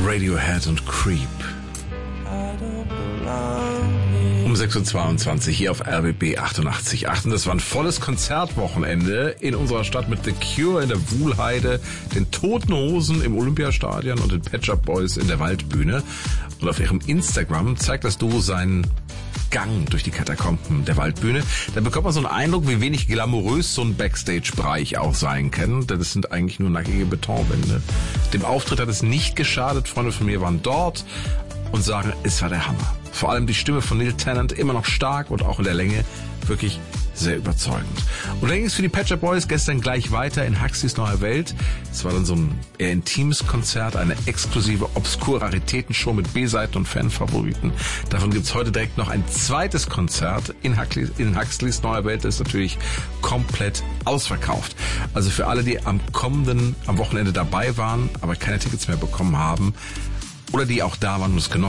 Radiohead und Creep. Um 6.22 Uhr hier auf RBB 88.8. Und das war ein volles Konzertwochenende in unserer Stadt mit The Cure in der Wuhlheide, den Toten Hosen im Olympiastadion und den Pet Shop Boys in der Waldbühne. Und auf ihrem Instagram zeigt das Duo seinen Gang durch die Katakomben der Waldbühne. Da bekommt man so einen Eindruck, wie wenig glamourös so ein Backstage-Bereich auch sein kann. Denn das sind eigentlich nur nackige Betonwände. Dem Auftritt hat es nicht geschadet. Freunde von mir waren dort und sagen, es war der Hammer. Vor allem die Stimme von Neil Tennant immer noch stark und auch in der Länge wirklich sehr überzeugend. Und dann ging es für die Pet Shop Boys gestern gleich weiter in Huxleys Neue Welt. Es war dann so ein eher intimes Konzert, eine exklusive Obskur-Raritätenshow mit B-Seiten und Fanfavoriten. Davon gibt's heute direkt noch ein zweites Konzert in Huxleys Neue Welt. Das ist natürlich komplett ausverkauft. Also für alle, die am Wochenende dabei waren, aber keine Tickets mehr bekommen haben oder die auch da waren und es genossen